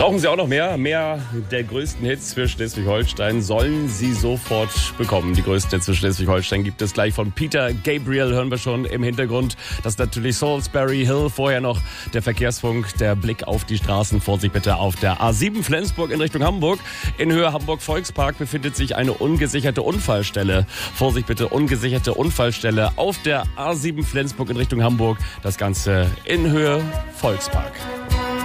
Brauchen Sie auch noch mehr? Mehr der größten Hits für Schleswig-Holstein sollen Sie sofort bekommen. Die größten Hits für Schleswig-Holstein gibt es gleich von Peter Gabriel, hören wir schon im Hintergrund. Das ist natürlich Salisbury Hill. Vorher noch der Verkehrsfunk, der Blick auf die Straßen. Vorsicht bitte auf der A7 Flensburg in Richtung Hamburg. In Höhe Hamburg-Volkspark befindet sich eine ungesicherte Unfallstelle. Vorsicht bitte, ungesicherte Unfallstelle auf der A7 Flensburg in Richtung Hamburg. Das Ganze in Höhe Volkspark.